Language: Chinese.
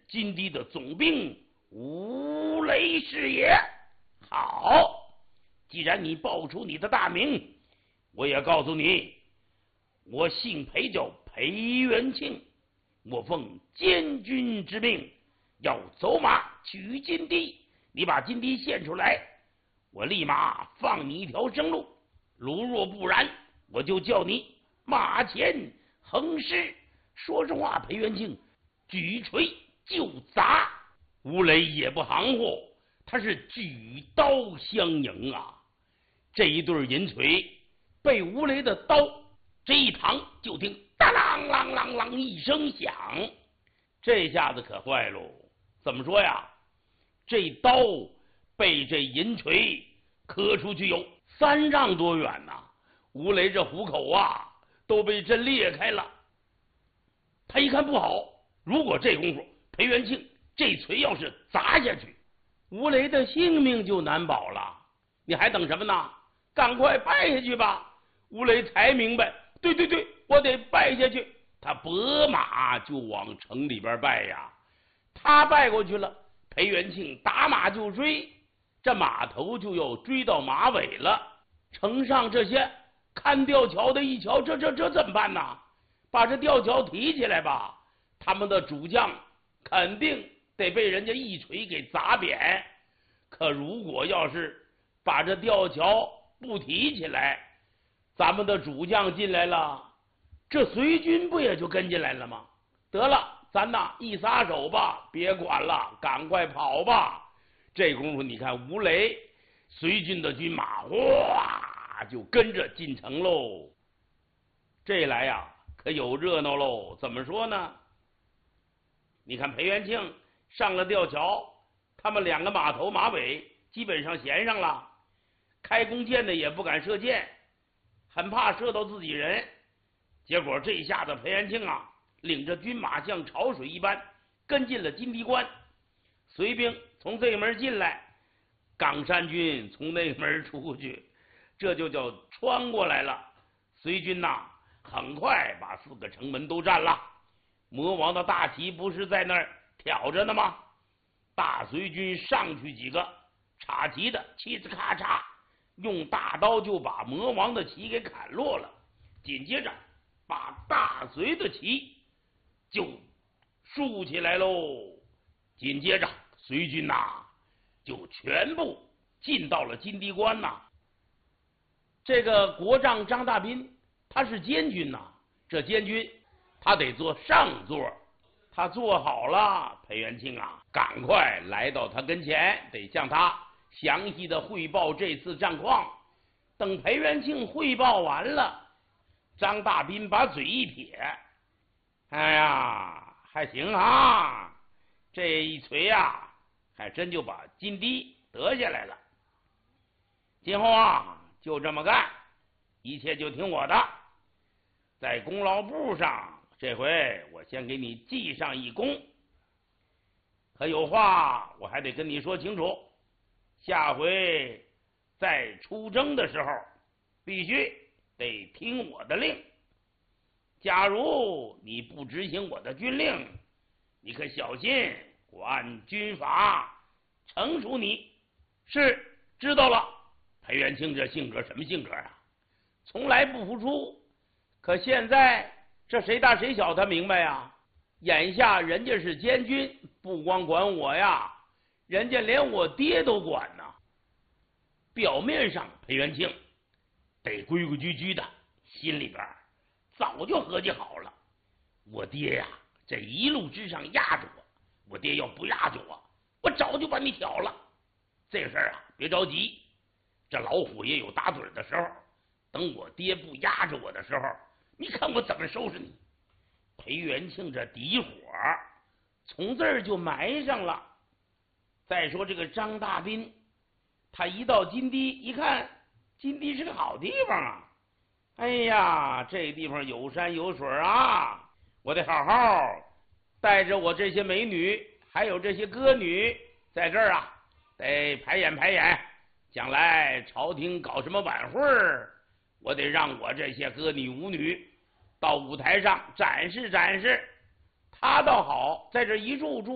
金堤的总兵吴雷是也。好，既然你报出你的大名，我也告诉你，我姓裴，叫裴元庆，我奉监军之命，要走马取金堤。你把金堤献出来，我立马放你一条生路。如若不然，我就叫你马前横尸。说实话，裴元庆举锤就砸，吴雷也不含糊，他是举刀相迎啊。这一对银锤被吴雷的刀这一扛，就听当啷啷啷啷一声响，这下子可坏喽。怎么说呀？这刀被这银锤磕出去有3丈多远呐！吴雷这虎口啊都被震裂开了。他一看不好，如果这功夫裴元庆这锤要是砸下去，吴雷的性命就难保了。你还等什么呢？赶快败下去吧！吴雷才明白，对，我得败下去。他拨马就往城里边败呀。他败过去了，裴元庆打马就追，这马头就要追到马尾了。城上这些看吊桥的一瞧，这怎么办呢？把这吊桥提起来吧，他们的主将肯定得被人家一锤给砸扁。可如果要是把这吊桥不提起来，咱们的主将进来了，这随军不也就跟进来了吗？得了，咱呐一撒手吧，别管了，赶快跑吧。这功夫你看吴雷随军的军马哗就跟着进城喽。这来呀可有热闹喽。怎么说呢？你看裴元庆上了吊桥，他们2个马头马尾基本上衔上了，开弓箭的也不敢射箭，很怕射到自己人。结果这下子裴元庆啊领着军马像潮水一般跟进了金堤关，随兵从这门进来，冈山军从那门出去，这就叫穿过来了。随军呐很快把4个城门都占了。魔王的大旗不是在那儿挑着呢吗？大随军上去几个插旗的，嘁哧咔嚓用大刀就把魔王的旗给砍落了，紧接着把大隋的旗就竖起来喽。紧接着隋军就全部进到了金堤关这个国丈张大斌他是监军这监军他得坐上座，他坐好了，裴元庆赶快来到他跟前，得向他详细的汇报这次战况。等裴元庆汇报完了，张大斌把嘴一撇，哎呀，还行这一锤还真就把金堤得下来了。今后就这么干，一切就听我的。在功劳簿上，这回我先给你记上一功。可有话我还得跟你说清楚，下回在出征的时候必须得听我的令。假如你不执行我的军令，你可小心我按军法惩处你。是，知道了。裴元庆这性格什么性格从来不服输，可现在这谁大谁小他明白眼下人家是监军，不光管我人家连我爹都管表面上裴元庆得规规矩矩的，心里边早就合计好了，我爹这一路之上压着我爹要不压着我早就把你挑了。这事别着急，这老虎也有打盹的时候，等我爹不压着我的时候，你看我怎么收拾你。裴元庆这底火从这儿就埋上了。再说这个张大斌，他一到金堤一看，金堤是个好地方哎呀，这地方有山有水我得好好带着我这些美女还有这些歌女在这儿得排演排演，将来朝廷搞什么晚会我得让我这些歌女舞女到舞台上展示展示。他倒好，在这一住